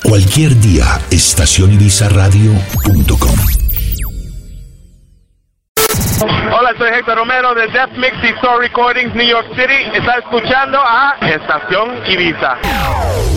Cualquier día, estacionibizaradio.com. Hola, soy Héctor Romero de Death Mix y Soul Recordings, New York City. Está escuchando a Estación Ibiza.